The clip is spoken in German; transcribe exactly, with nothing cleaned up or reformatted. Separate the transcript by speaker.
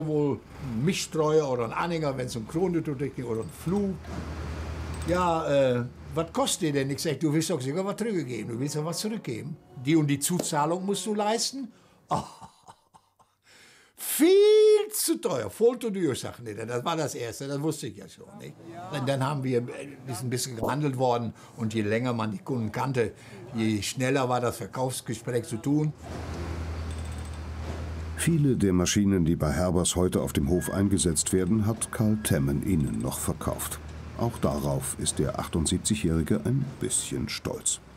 Speaker 1: wohl ein Mischstreuer oder ein Anhänger, wenn es um Krone tut oder ein Flug. Ja, äh, was kostet der denn? Ich sag, du willst doch sogar was zurückgeben. Du willst doch was zurückgeben. Die und die Zuzahlung musst du leisten. Oh, viel zu teuer. Voll zu teuer, sagt er. Das war das Erste, das wusste ich ja schon. Nicht? Und dann haben wir ist ein bisschen gehandelt worden. Und je länger man die Kunden kannte, je schneller war das Verkaufsgespräch zu tun.
Speaker 2: Viele der Maschinen, die bei Herbers heute auf dem Hof eingesetzt werden, hat Karl Temmen ihnen noch verkauft. Auch darauf ist der achtundsiebzigjährige ein bisschen stolz.